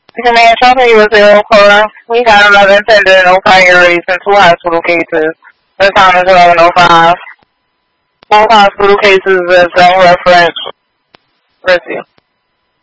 Command Company was zero caller. We got 11 tender, no fire rates, and 2 hospital cases. The time is 11:05. Both hospital cases is reference. Review.